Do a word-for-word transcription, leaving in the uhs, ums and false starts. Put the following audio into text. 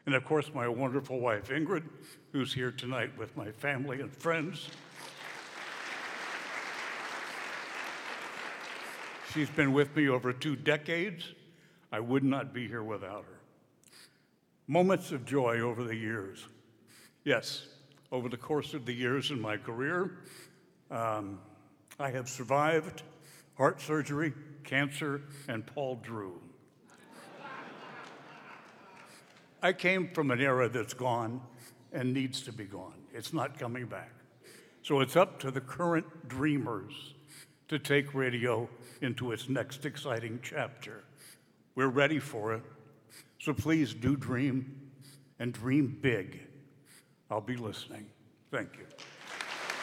and of course, my wonderful wife, Ingrid, who's here tonight with my family and friends. She's been with me over two decades. I would not be here without her. Moments of joy over the years. Yes, over the course of the years in my career, um, I have survived heart surgery, cancer, and Paul Drew. I came from an era that's gone and needs to be gone. It's not coming back. So it's up to the current dreamers to take radio into its next exciting chapter. We're ready for it, so please do dream and dream big. I'll be listening. Thank you.